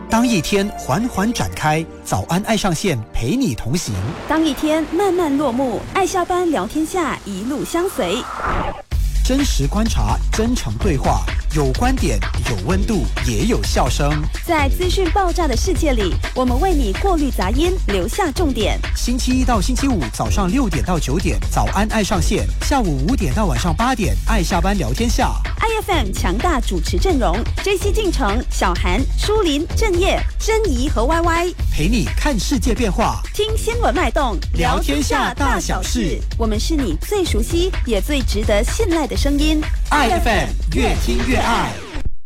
当一天缓缓展开，早安爱上线陪你同行； 当一天慢慢落幕，爱下班聊天下一路相随。 真实观察，真诚对话，有观点，有温度，也有笑声。 在资讯爆炸的世界里，我们为你过滤杂音，留下重点。 星期一到星期五早上6点到9点，早安爱上线；下午5点到晚上8点，爱下班聊天下。 IFM 强大主持阵容 ：JC 进城、小韩、舒林、郑业、珍怡和 YY， 陪你看世界变化， 听新闻脉动， 聊天下大小事。 我们是你最熟悉也最值得信赖的声音。 IFM 越听越爱。